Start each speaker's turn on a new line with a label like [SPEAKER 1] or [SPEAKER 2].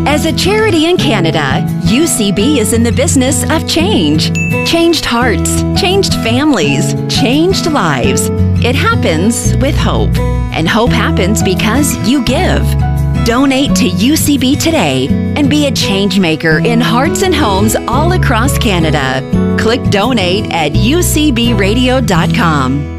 [SPEAKER 1] As a charity in Canada, UCB is in the business of change. Changed hearts, changed families, changed lives. It happens with hope. And hope happens because you give. Donate to UCB today and be a change maker in hearts and homes all across Canada. Click donate at ucbradio.com.